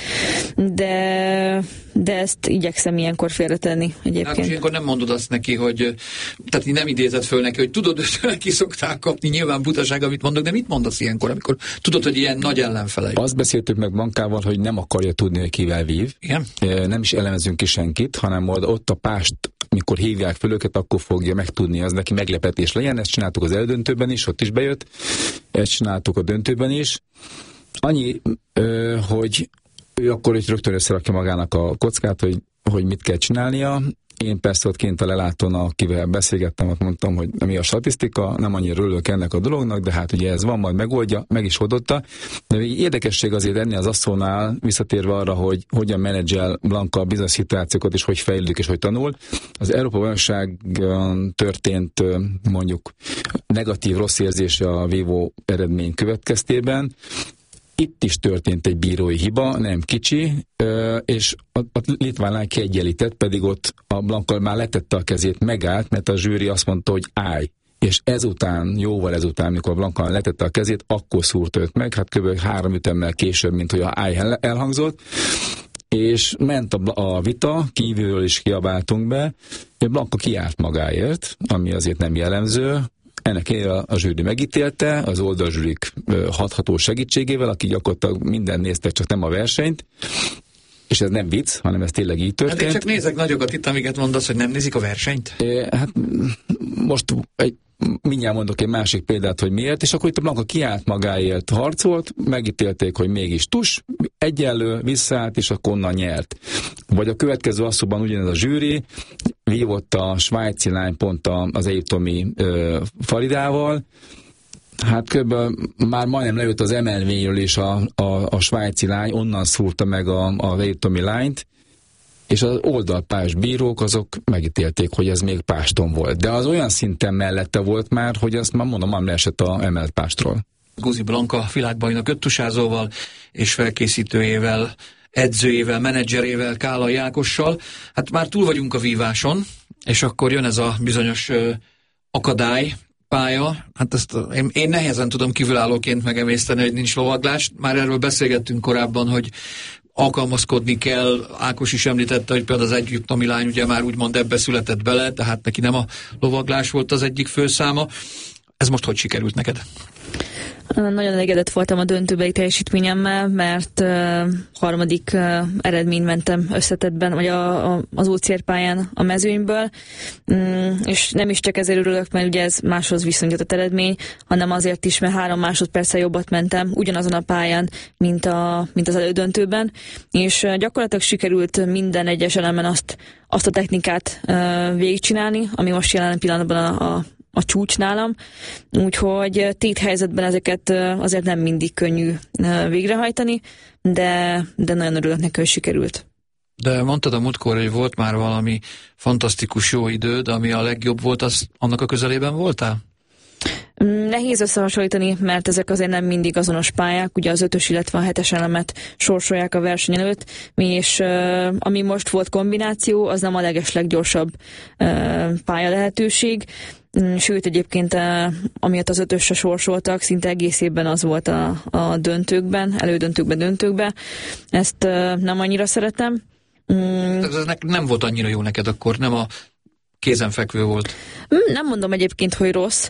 de ezt igyekszem ilyenkor félretenni egyébként. Hát ilyenkor nem mondod azt neki, hogy tehát nem idézed föl neki, hogy tudod, hogy ki szokták kapni, nyilván butaság, amit mondok, de mit mondasz ilyenkor, amikor tudod, hogy ilyen nagy ellenfelei? Azt beszéltük meg Blankával, hogy nem akarja tudni, hogy kivel vív. Igen? Nem is elemezünk ki senkit, hanem ott a pást, mikor hívják föl őket, akkor fogja megtudni, az neki meglepetés legyen. Ezt csináltuk az eldöntőben is, ott is bejött. Ezt csináltuk a döntőben is. Annyi, hogy ő akkor is rögtön összerakja magának a kockát, hogy mit kell csinálnia. Én persze ott kint a lelátón, akivel beszélgettem, ott mondtam, hogy mi a statisztika, nem annyira örülök ennek a dolognak, de hát ugye ez van, majd megoldja, meg is oldotta. De még érdekesség azért ennél az asszónál, visszatérve arra, hogy hogyan menedzsel Blanka bizonyos szituációkat, és hogy fejlődik, és hogy tanul. Az Európa-bajnokságon történt mondjuk negatív rossz érzése a vívó eredmény következtében. Itt is történt egy bírói hiba, nem kicsi, és a litván lány kiegyenlített, pedig ott a Blanka már letette a kezét, megállt, mert a zsűri azt mondta, hogy állj. És jóval ezután, mikor Blanka letette a kezét, akkor szúrt őt meg, hát kb. 3 ütemmel később, mint hogy a állj elhangzott, és ment a vita, kívülről is kiabáltunk be, hogy Blanka kiállt magáért, ami azért nem jellemző. Ennek a zsűri megítélte, az oldalzsűrik hatható segítségével, aki gyakorlatilag minden néztek, csak nem a versenyt, és ez nem vicc, hanem ez tényleg így történt. Hát én csak nézek nagyokat itt, amiket mondasz, hogy nem nézik a versenyt. Hát most mindjárt mondok egy másik példát, hogy miért, és akkor itt a Blanka kiállt magáért, harcolt, megítélték, hogy mégis tus, egyenlő, visszaállt, és akkor onnan nyert. Vagy a következő asszóban ugyanez a zsűri, vívott a svájci lány pont az egyiptomi Faridával, hát kb. Már majdnem lejött az emelvényről is a svájci lány, onnan szúrta meg az egyiptomi lányt, és az oldalpás bírók azok megítélték, hogy ez még páston volt. De az olyan szinten mellette volt már, hogy azt már mondom, nem leesett a emelt pástról. Guzi Blanka világbajnok öttusázóval és felkészítőjével, edzőjével, menedzserével, Kálai Ákossal. Hát már túl vagyunk a víváson, és akkor jön ez a bizonyos akadálypálya. Hát ezt én nehezen tudom kívülállóként megemészteni, hogy nincs lovaglás. Már erről beszélgettünk korábban, hogy alkalmazkodni kell. Ákos is említette, hogy például az egyiptomi lány ugye már úgymond ebbe született bele, tehát neki nem a lovaglás volt az egyik főszáma. Ez most hogy sikerült neked? Nagyon elégedett voltam a döntőbeli teljesítményemmel, mert harmadik eredményt mentem összetettben, vagy az OCR pályán a mezőnyből, és nem is csak ezért örülök, mert ugye ez máshoz viszonyított eredmény, hanem azért is, mert 3 másodperccel jobbat mentem ugyanazon a pályán, mint az elődöntőben, és gyakorlatilag sikerült minden egyes elemen azt a technikát végigcsinálni, ami most jelen pillanatban a csúcs nálam, úgyhogy téthelyzetben ezeket azért nem mindig könnyű végrehajtani, de nagyon örülök neki, hogy sikerült. De mondtad a múltkor, hogy volt már valami fantasztikus jó időd, ami a legjobb volt, annak a közelében voltál? Nehéz összehasonlítani, mert ezek azért nem mindig azonos pályák, ugye az 5-ös, illetve a 7-es elemet sorsolják a verseny előtt, és ami most volt kombináció, az nem a legesleggyorsabb pálya lehetőség, sőt egyébként amiatt az 5-ösre sorsoltak, szinte egész évben az volt a döntőkben, elődöntőkben. Ezt nem annyira szeretem. Ez nem volt annyira jó neked akkor, nem a kézenfekvő volt. Nem mondom egyébként, hogy rossz,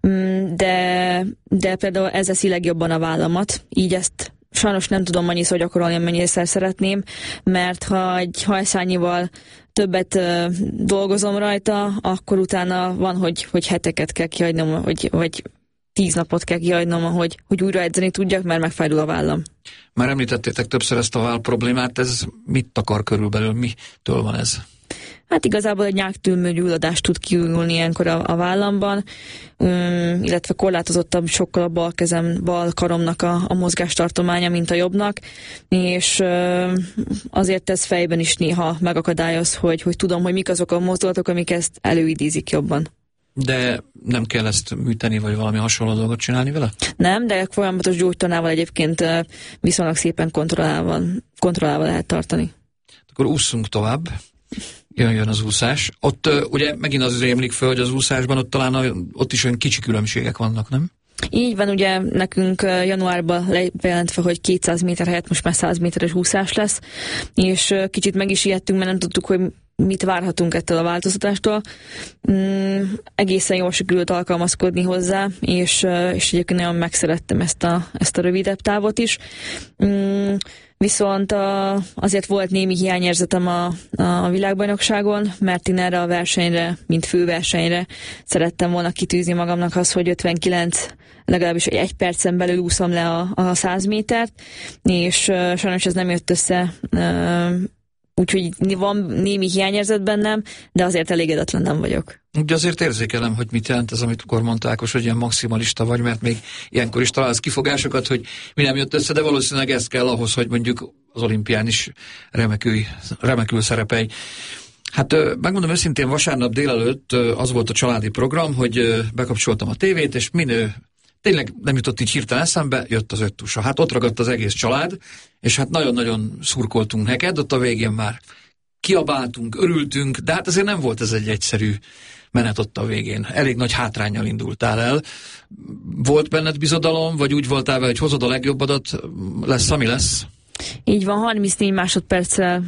de például ez eszi legjobban a vállamat, így ezt sajnos nem tudom annyiszor gyakorolni, amennyire szeretném, mert ha egy hajszányival többet dolgozom rajta, akkor utána van, hogy heteket kell kihagynom, vagy 10 napot kell kihagynom, hogy újra edzeni tudjak, mert megfájdul a vállam. Már említettétek többször ezt a váll problémát, ez mit akar körülbelül, mitől van ez? Hát igazából egy nyáktűrmőgyulladást tud kiújulni ilyenkor a vállamban, illetve korlátozottabb sokkal a bal karomnak a mozgástartománya, mint a jobbnak, és azért ez fejben is néha megakadályoz, hogy tudom, hogy mik azok a mozdulatok, amik ezt előidézik jobban. De nem kell ezt műteni, vagy valami hasonló dolgot csinálni vele? Nem, de folyamatos gyógytornával egyébként viszonylag szépen kontrollálva lehet tartani. Akkor ússzunk tovább. Jön az úszás. Ott ugye megint az rémlik föl, hogy az úszásban ott is olyan kicsi különbségek vannak, nem? Így van, ugye nekünk januárban bejelentve, hogy 200 méter helyett most már 100 méteres úszás lesz, és kicsit meg is ijedtünk, mert nem tudtuk, hogy mit várhatunk ettől a változtatástól. Egészen jól sikerült alkalmazkodni hozzá, és egyébként nagyon megszerettem ezt a rövidebb távot is. Viszont azért volt némi hiányérzetem a világbajnokságon, mert én erre a versenyre, mint főversenyre szerettem volna kitűzni magamnak az, hogy 59, legalábbis egy percen belül úszom le a 100 métert, és sajnos ez nem jött össze, úgyhogy van némi hiányérzet bennem, de azért elégedetlen nem vagyok. Ugye azért érzékelem, hogy mit jelent ez, amit akkor mondta Ákos, hogy ilyen maximalista vagy, mert még ilyenkor is találsz kifogásokat, hogy mi nem jött össze, de valószínűleg ez kell ahhoz, hogy mondjuk az olimpián is remekül szerepelj. Hát megmondom őszintén, vasárnap délelőtt az volt a családi program, hogy bekapcsoltam a tévét, és tényleg nem jutott így hirtelen eszembe, jött az 5 tusa. Hát ott ragadt az egész család, és hát nagyon-nagyon szurkoltunk neked, ott a végén már kiabáltunk, örültünk, de hát azért nem volt ez egy egyszerű menet ott a végén. Elég nagy hátránnyal indultál el. Volt benned bizodalom, vagy úgy voltál vele, hogy hozod a legjobbadat, lesz, ami lesz? Így van, 34 másodperccel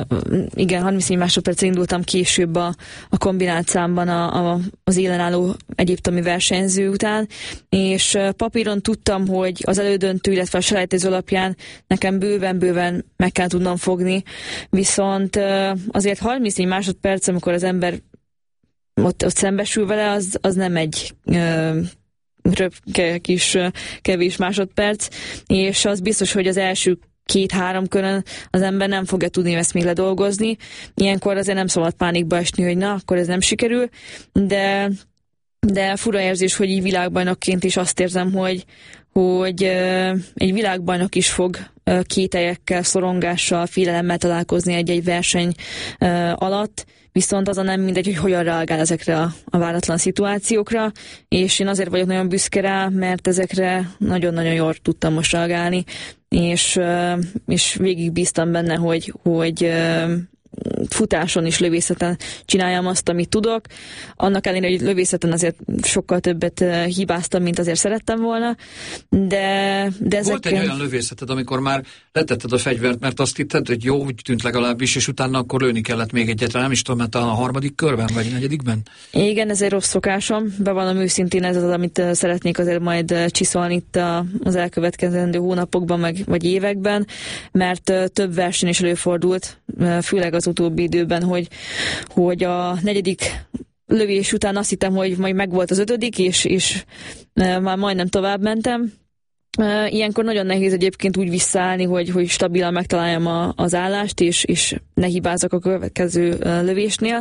indultam később a kombinált számban az élenálló egyiptomi versenyző után, és papíron tudtam, hogy az elődöntő, illetve a selejtező alapján nekem bőven meg kell tudnom fogni, viszont azért 34 másodperc, amikor az ember ott szembesül vele, az nem egy röpke kis kevés másodperc, és az biztos, hogy az első 2-3 körön az ember nem fogja tudni ezt még ledolgozni. Ilyenkor azért nem szabad pánikba esni, hogy na, akkor ez nem sikerül, de fura érzés, hogy így világbajnokként is azt érzem, hogy egy világbajnok is fog kételyekkel, szorongással, félelemmel találkozni egy verseny alatt, viszont az a nem mindegy, hogy hogyan reagál ezekre a váratlan szituációkra, és én azért vagyok nagyon büszke rá, mert ezekre nagyon-nagyon jól tudtam most reagálni, és végig bíztam benne, hogy futáson is, lövészeten csináljam azt, amit tudok. Annak ellenére, hogy lövészeten azért sokkal többet hibáztam, mint azért szerettem volna, de ezek... Volt egy olyan lövészeted, amikor már letetted a fegyvert, mert azt hitted, hogy jó, úgy tűnt legalábbis, és utána akkor lőni kellett még egyet, nem is tudom, mert a 3. körben, vagy 4. Igen, ez egy rossz szokásom. Bevallom őszintén, ez az, amit szeretnék azért majd csiszolni itt az elkövetkezendő hónapokban, vagy években, mert több verseny is előfordult, főleg az utóbbi időben, hogy a 4. lövés után azt hittem, hogy majd megvolt az 5. és már majdnem tovább mentem. Ilyenkor nagyon nehéz egyébként úgy visszaállni, hogy stabilan megtaláljam az állást, és ne hibázzak a következő lövésnél,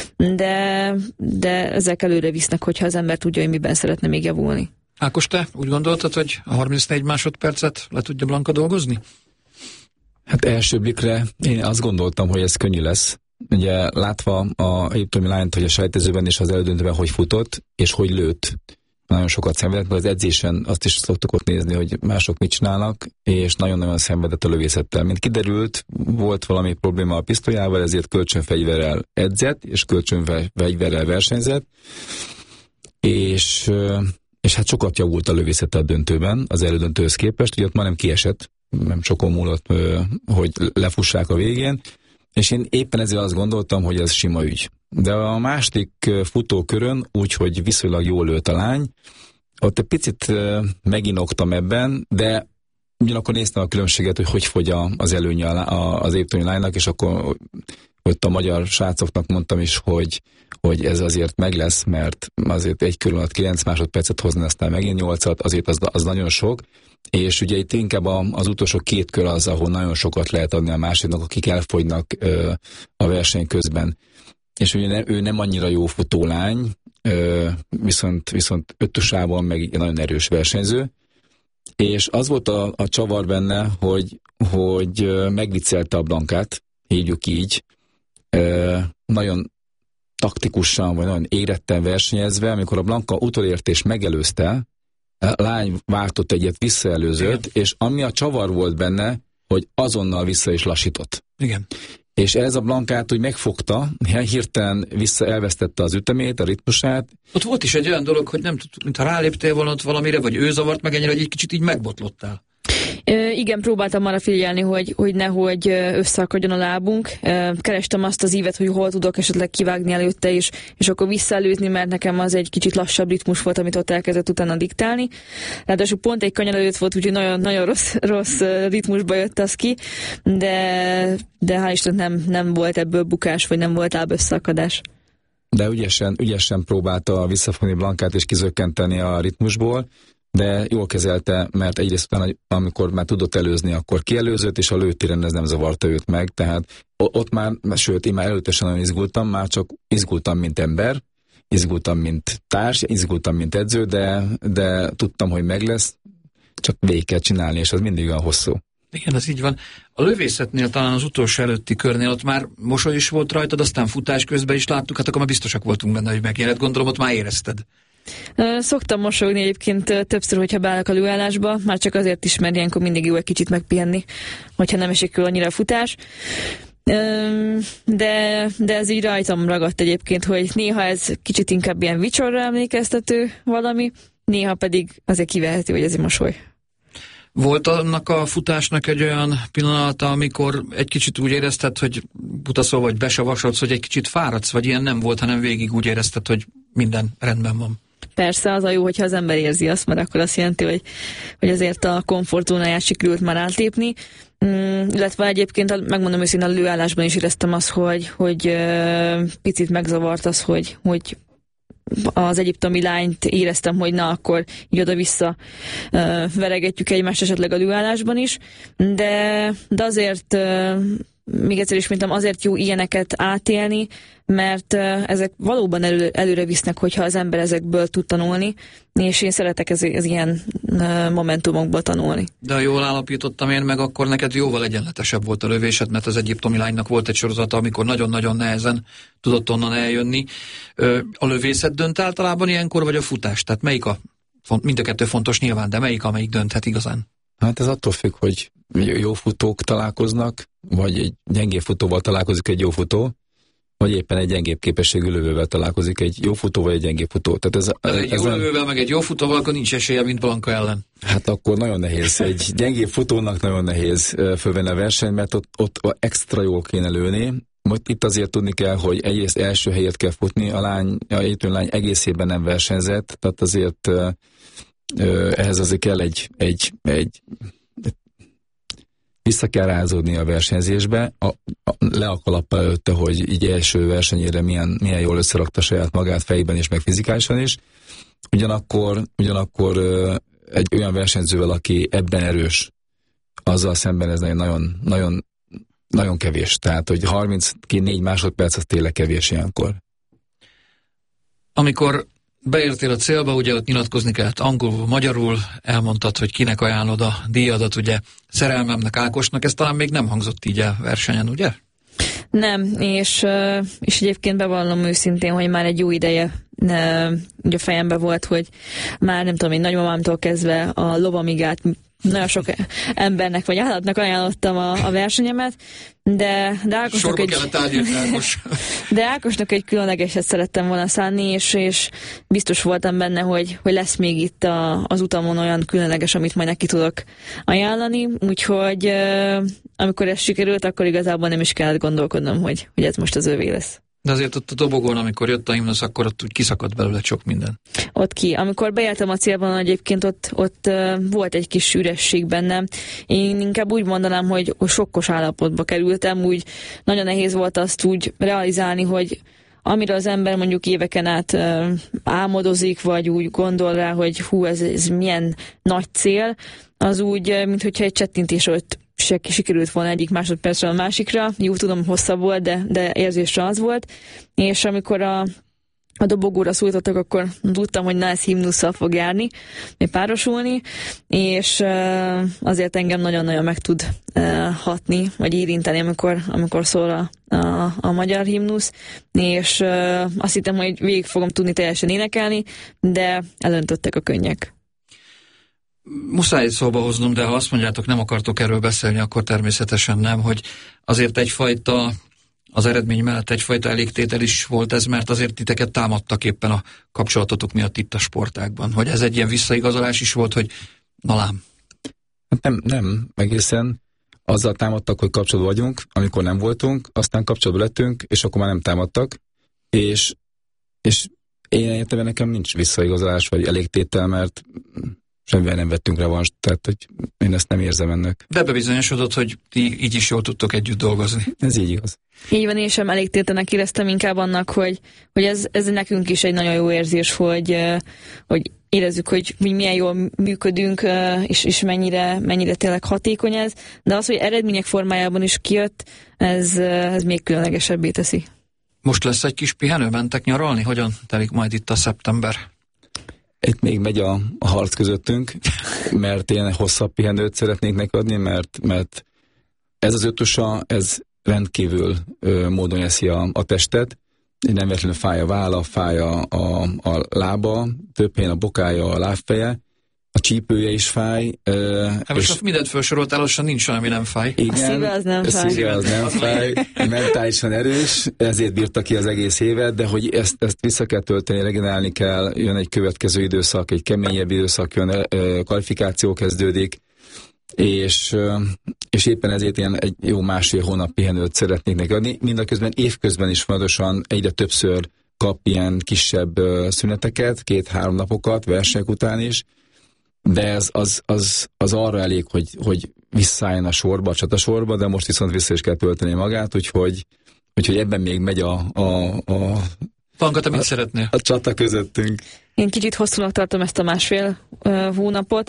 de ezek előre visznek, hogyha az ember tudja, hogy miben szeretne még javulni. Ákos, te úgy gondoltad, hogy a 34 másodpercet le tudja Blanka dolgozni? Hát első blikre én azt gondoltam, hogy ez könnyű lesz. Ugye látva a egyiptomi lányt, hogy a selejtezőben és az elődöntőben hogy futott, és hogy lőtt. Nagyon sokat szenvedett, mert az edzésen azt is szoktuk ott nézni, hogy mások mit csinálnak, és nagyon-nagyon szenvedett a lövészettel. Mint kiderült, volt valami probléma a pisztolyával, ezért kölcsönfegyverrel edzett, és kölcsönfegyverrel versenyzett, és hát sokat javult a lövészete a döntőben, az elődöntőhöz képest, ugye ott már nem kiesett, nem sokon múlott, hogy lefussák a végén, és én éppen ezért azt gondoltam, hogy ez sima ügy. De a második futókörön, úgyhogy viszonylag jól lőtt a lány, ott egy picit meginoktam ebben, de ugyanakkor néztem a különbséget, hogy fogy az előnye az egyiptomi lánynak, és akkor ott a magyar srácoknak mondtam is, hogy ez azért meg lesz, mert azért egy kör alatt 9 másodpercet hozni, aztán megint 8-at, azért az nagyon sok, és ugye itt inkább az utolsó 2 kör az, ahol nagyon sokat lehet adni a másiknak, akik elfogynak a verseny közben. És ugye ő nem annyira jó futólány, viszont ötösában meg nagyon erős versenyző, és az volt a csavar benne, hogy megviccelte a Blankát, hívjuk így, nagyon taktikusan, vagy nagyon éretten versenyezve, amikor a Blanka utolért és megelőzte, a lány váltott egyet, visszaelőzött, és ami a csavar volt benne, hogy azonnal vissza is lassított. Igen. És ez a Blankát úgy megfogta, hirtelen elvesztette az ütemét, a ritmusát. Ott volt is egy olyan dolog, hogy nem tudtuk, mintha ráléptél volna ott valamire, vagy ő zavart meg ennyire, hogy egy kicsit így megbotlottál. Igen, próbáltam arra figyelni, hogy nehogy összeakadjon a lábunk. Kerestem azt az ívet, hogy hol tudok esetleg kivágni előtte is, és akkor visszaelőzni, mert nekem az egy kicsit lassabb ritmus volt, amit ott elkezdett utána diktálni. Ráadásul pont egy kanyar előtt volt, úgyhogy nagyon, nagyon rossz ritmusba jött az ki, de hál' Isten nem volt ebből bukás, vagy nem volt lábösszeakadás. De ügyesen próbálta visszafogni Blankát és kizökkenteni a ritmusból, de jól kezelte, mert egyrészt utána, amikor már tudott előzni, akkor kielőzött, és a lőtéren ez nem zavarta őt meg, tehát ott már, sőt, én már előttesen nagyon izgultam, már csak izgultam, mint ember, izgultam, mint társ, izgultam, mint edző, de tudtam, hogy meg lesz, csak végig kell csinálni, és az mindig olyan hosszú. Igen, ez így van. A lövészetnél, talán az utolsó előtti körnél ott már mosoly is volt rajtad, aztán futás közben is láttuk, hát akkor már biztosak voltunk benne, hogy megjelent, gondolom, ott már érezted. Szoktam mosolyogni egyébként többször, hogyha beállok a lőállásba, már csak azért is, mert ilyenkor mindig jó egy kicsit megpihenni, hogyha nem esik el annyira a futás. De ez így rajtam ragadt egyébként, hogy néha ez kicsit inkább ilyen vicsorra emlékeztető valami, néha pedig azért kivehető, hogy ez egy mosoly. Volt annak a futásnak egy olyan pillanata, amikor egy kicsit úgy érezted, hogy butaszol vagy besavasodsz, hogy egy kicsit fáradsz, vagy ilyen nem volt, hanem végig úgy érezted, hogy minden rendben van? Persze, az a jó, hogyha az ember érzi azt, mert akkor azt jelenti, hogy azért a komfortzónáját sikerült már átlépni. Illetve egyébként, megmondom őszintén, a lőállásban is éreztem azt, hogy picit megzavart az, hogy az egyiptomi lányt éreztem, hogy na, akkor így oda-vissza veregetjük egymást esetleg a lőállásban is, de azért még egyszer is mondtam, azért jó ilyeneket átélni, mert ezek valóban előre visznek, hogyha az ember ezekből tud tanulni, és én szeretek ez ilyen momentumokból tanulni. De jól állapítottam én meg, akkor neked jóval egyenletesebb volt a lövésed, mert az egyiptomi lánynak volt egy sorozata, amikor nagyon-nagyon nehezen tudott onnan eljönni. A lövészet dönt általában ilyenkor, vagy a futás? Tehát melyik mind a kettő fontos nyilván, de amelyik dönthet igazán? Hát ez attól függ, hogy jó futók találkoznak, vagy egy gyengébb futóval találkozik egy jó futó, vagy éppen egy gyengébb képességű lövővel találkozik egy jó futó, vagy egy gyengébb futó. Tehát egy jó lövővel, meg egy jó futóval, akkor nincs esélye, mint Blanka ellen. Hát akkor nagyon nehéz. Egy gyengébb futónak nagyon nehéz fölvenni a verseny, mert ott extra jól kéne lőni. Most itt azért tudni kell, hogy egyrészt első helyet kell futni, a lány egész évben nem versenyzett, tehát azért ehhez azért kell egy vissza kell rázódni a versenyzésbe, le a kalappal előtte, hogy így első versenyére milyen jól összerakta saját magát fejben és meg fizikálisan is. Ugyanakkor egy olyan versenyzővel, aki ebben erős, azzal szemben ez nagyon, nagyon, nagyon kevés. Tehát, hogy 34 másodperc az tényleg kevés ilyenkor. Amikor beértél a célba, ugye ott nyilatkozni kellett angolul, magyarul, elmondtad, hogy kinek ajánlod a díjadat, ugye szerelmemnek, Ákosnak, ez talán még nem hangzott így a versenyen, ugye? Nem, és egyébként bevallom őszintén, hogy már egy jó ideje ugye a fejemben volt, hogy már nem tudom, én nagymamámtól kezdve a lovamigát nagyon sok embernek vagy állatnak ajánlottam a versenyemet, de Ákosnak egy különlegeset szerettem volna szánni, és biztos voltam benne, hogy lesz még itt az utamon olyan különleges, amit majd neki tudok ajánlani, úgyhogy amikor ez sikerült, akkor igazából nem is kellett gondolkodnom, hogy ez most az övé lesz. De azért ott a dobogón, amikor jött a himnusz, akkor ott úgy kiszakadt belőle sok minden. Amikor beértem a célban, egyébként ott volt egy kis üresség bennem. Én inkább úgy mondanám, hogy sokkos állapotba kerültem, úgy nagyon nehéz volt azt úgy realizálni, hogy amire az ember mondjuk éveken át álmodozik, vagy úgy gondol rá, hogy hú, ez milyen nagy cél, az úgy, mintha egy csettintés ott sikerült volna egyik másodpercről a másikra. Jó, tudom, hosszabb volt, de érzésre az volt. És amikor a dobogóra szólítottak, akkor tudtam, hogy ez himnusszal fog járni, még párosulni, és azért engem nagyon-nagyon meg tud hatni, vagy érinteni, amikor szól a magyar himnusz, és azt hittem, hogy végig fogom tudni teljesen énekelni, de elöntöttek a könnyek. Muszáj szóba hoznom, de ha azt mondjátok, nem akartok erről beszélni, akkor természetesen nem, hogy azért egyfajta, az eredmény mellett egyfajta elégtétel is volt ez, mert azért titeket támadtak éppen a kapcsolatotok miatt itt a sportágban. Hogy ez egy ilyen visszaigazolás is volt, hogy na lám. Nem, egészen azzal támadtak, hogy kapcsolatban vagyunk, amikor nem voltunk, aztán kapcsolatban lettünk, és akkor már nem támadtak, és én értem, nekem nincs visszaigazolás, vagy elégtétel, mert semmivel nem vettünk revanst, tehát hogy én ezt nem érzem ennek. De bebizonyosodott, hogy ti így is jól tudtok együtt dolgozni. Ez így igaz. Így van, én sem elégtételnek éreztem, inkább annak, hogy ez nekünk is egy nagyon jó érzés, hogy érezzük, hogy milyen jól működünk, és mennyire tényleg hatékony ez, de az, hogy eredmények formájában is kijött, ez még különlegesebbé teszi. Most lesz egy kis pihenő, mentek nyaralni? Hogyan telik majd itt a szeptember? Itt még megy a harc közöttünk, mert én hosszabb pihenőt szeretnék nekadni, mert ez az ötusa, ez rendkívül módon eszi a testet. Nem véletlenül fáj a válla, fáj a lába, több helyen a bokája, a lábfeje, a csípője is fáj. Most mindent felsoroltál, lassan nincs olyan, ami nem fáj. Igen, a szíve az nem fáj. A szíve az nem fáj, mentálisan erős, ezért bírta ki az egész évet, de hogy ezt vissza kell tölteni, regenerálni kell, jön egy következő időszak, egy keményebb időszak, jön, kvalifikáció kezdődik, és éppen ezért ilyen egy jó másfél hónap pihenőt szeretnék neki adni. Mindaközben évközben is fontosan egyre többször kap ilyen kisebb szüneteket, 2-3 napokat, versenyek után is, de ez az arra elég, hogy visszaálljon a sorba, a csatasorba, de most viszont vissza is kell tölteni magát, úgyhogy ebben még megy Panka, te mit szeretnél? A csata közöttünk. Én kicsit hosszúnak tartom ezt a másfél hónapot,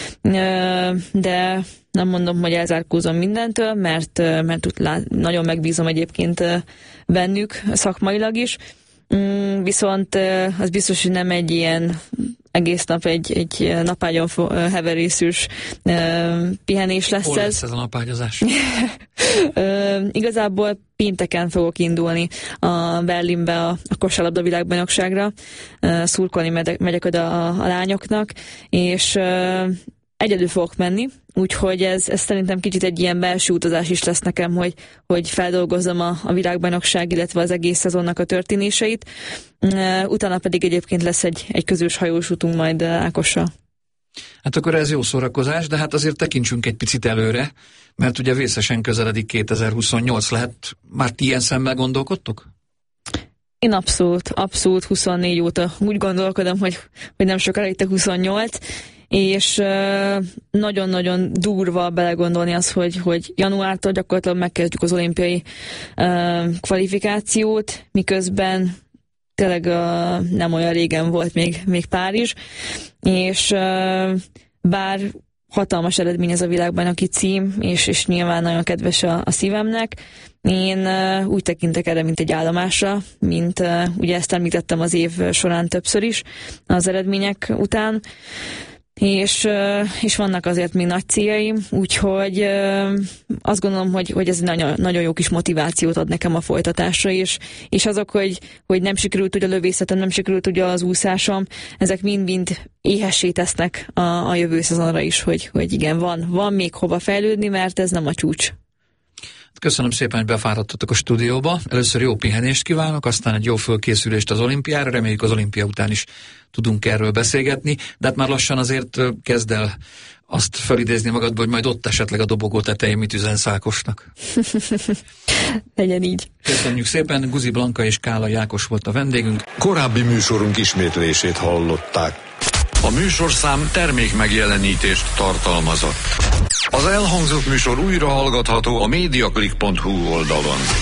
de nem mondom, hogy elzárkózom mindentől, mert nagyon megbízom egyébként bennük szakmailag is, viszont az biztos, hogy nem egy ilyen egész nap egy napágyon heverészős pihenés lesz. Hol lesz ez a napágyazás? Igazából pénteken fogok indulni a Berlinbe a kosárlabda világbajnokságra. Szurkolni megyek oda a lányoknak, és egyedül fogok menni, úgyhogy ez szerintem kicsit egy ilyen belső utazás is lesz nekem, hogy feldolgozzam a világbajnokság, illetve az egész szezonnak a történéseit. Utána pedig egyébként lesz egy közös hajós útunk majd Ákossal. Hát akkor ez jó szórakozás, de hát azért tekintsünk egy picit előre, mert ugye vészesen közeledik 2028, lehet már ti ilyen szemmel gondolkodtok? Én abszolút 24 óta úgy gondolkodom, hogy nem sokára itt a 28, és nagyon-nagyon durva belegondolni az, hogy januártól gyakorlatilag megkezdjük az olimpiai kvalifikációt, miközben tényleg nem olyan régen volt még Párizs, és bár hatalmas eredmény ez a világbajnoki cím, és nyilván nagyon kedves a szívemnek. Én úgy tekintek erre, mint egy állomásra, mint ugye ezt említettem az év során többször is az eredmények után, és vannak azért még nagy céljaim, úgyhogy azt gondolom, hogy ez nagyon, nagyon jó kis motivációt ad nekem a folytatásra, és azok, hogy nem sikerült ugye a lövészetem, nem sikerült ugye az úszásom, ezek mind-mind éhessé tesznek a jövő szezonra is, hogy igen, van még hova fejlődni, mert ez nem a csúcs. Köszönöm szépen, hogy befáradtatok a stúdióba. Először jó pihenést kívánok, aztán egy jó fölkészülést az olimpiára. Reméljük az olimpia után is tudunk erről beszélgetni, de hát már lassan azért kezd el azt felidézni magadból, hogy majd ott esetleg a dobogó tetején mit üzensz Ákosnak. Legyen így. Köszönjük szépen, Guzi Blanka és Kálai Ákos volt a vendégünk. Korábbi műsorunk ismétlését hallották. A műsorszám termék megjelenítést tartalmazott. Az elhangzott műsor újra hallgatható a mediaclick.hu oldalon.